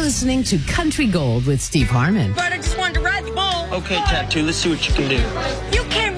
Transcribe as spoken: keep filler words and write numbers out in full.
listening to Country Gold with Steve Harmon. But I just wanted to ride the bull. Okay, Tattoo, let's see what you can do. You can't